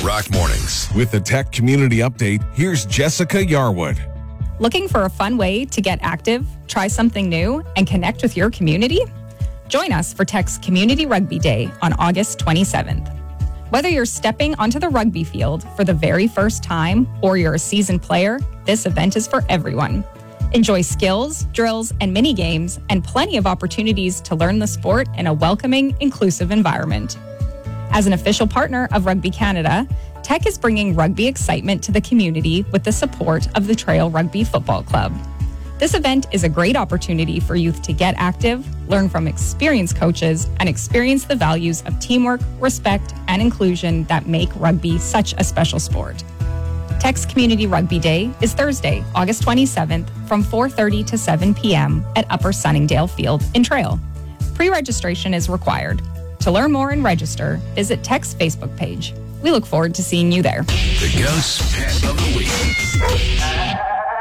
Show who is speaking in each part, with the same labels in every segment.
Speaker 1: Rock Mornings.
Speaker 2: With the Tech Community Update, here's Jessica Yarwood.
Speaker 3: Looking for a fun way to get active, try something new, and connect with your community? Join us for Tech's Community Rugby Day on August 27th. Whether you're stepping onto the rugby field for the very first time or you're a seasoned player, this event is for everyone. Enjoy skills, drills, and mini games, and plenty of opportunities to learn the sport in a welcoming, inclusive environment. As an official partner of Rugby Canada, Tech is bringing rugby excitement to the community with the support of the Trail Rugby Football Club. This event is a great opportunity for youth to get active, learn from experienced coaches, and experience the values of teamwork, respect, and inclusion that make rugby such a special sport. Tech's Community Rugby Day is Thursday, August 27th from 4:30 to 7 p.m. at Upper Sunningdale Field in Trail. Pre-registration is required. To learn more and register, visit Tech's Facebook page. We look forward to seeing you there.
Speaker 1: The Ghost Pet of the Week.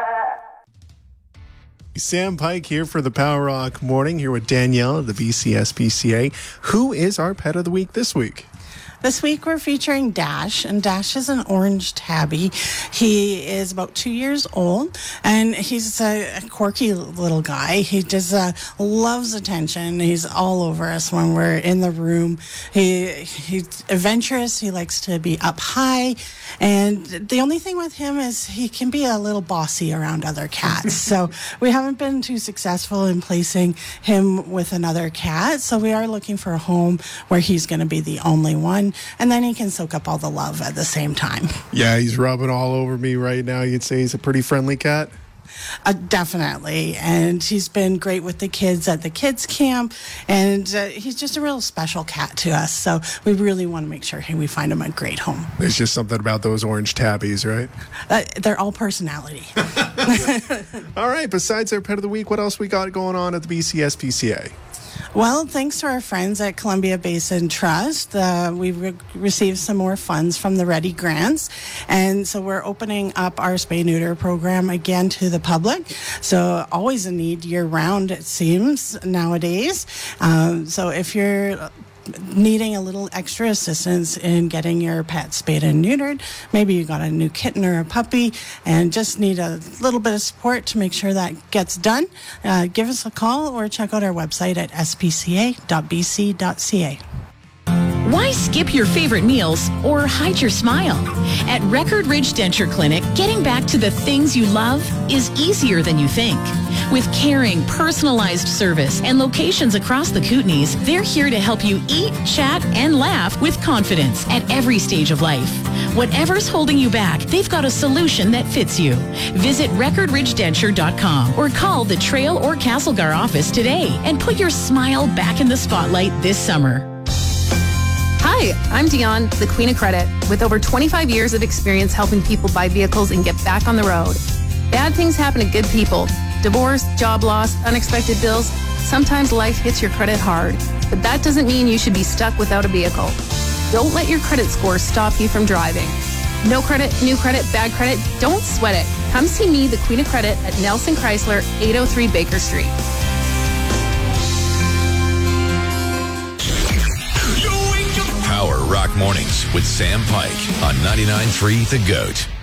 Speaker 4: Sam Pike here for the Power Rock Morning, here with Danielle of the BCSPCA. Who is our Pet of the Week this week?
Speaker 5: This week we're featuring Dash, and Dash is an orange tabby. He is about 2 years old, and he's a quirky little guy. He just loves attention. He's all over us when we're in the room. He's adventurous. He likes to be up high, and the only thing with him is he can be a little bossy around other cats. So we haven't been too successful in placing him with another cat, so we are looking for a home where he's going to be the only one. And then he can soak up all the love at the same time.
Speaker 4: Yeah, he's rubbing all over me right now. You'd say he's a pretty friendly cat?
Speaker 5: Definitely. And he's been great with the kids at the kids camp. And he's just a real special cat to us. So we really want to make sure we find him a great home.
Speaker 4: There's just something about those orange tabbies, right?
Speaker 5: They're all personality.
Speaker 4: All right. Besides our Pet of the Week, what else we got going on at the BCSPCA?
Speaker 5: Well, thanks to our friends at Columbia Basin Trust, we've received some more funds from the Ready Grants. And so we're opening up our spay-neuter program again to the public. So always a need year-round, it seems, nowadays. So if you're needing a little extra assistance in getting your pet spayed and neutered, maybe you got a new kitten or a puppy and just need a little bit of support to make sure that gets done, give us a call or check out our website at spca.bc.ca.
Speaker 6: Why skip your favorite meals or hide your smile? At Record Ridge Denture Clinic, getting back to the things you love is easier than you think. With caring, personalized service and locations across the Kootenays, they're here to help you eat, chat, and laugh with confidence at every stage of life. Whatever's holding you back, they've got a solution that fits you. Visit recordridgedenture.com or call the Trail or Castlegar office today and put your smile back in the spotlight this summer.
Speaker 7: Hi, I'm Dion, the Queen of Credit, with over 25 years of experience helping people buy vehicles and get back on the road. Bad things happen to good people. Divorce, job loss, unexpected bills. Sometimes life hits your credit hard, but that doesn't mean you should be stuck without a vehicle. Don't let your credit score stop you from driving. No credit, new credit, bad credit, don't sweat it. Come see me, the Queen of Credit, at Nelson Chrysler, 803 Baker Street.
Speaker 1: Power Rock Mornings with Sam Pike on 99.3 The Goat.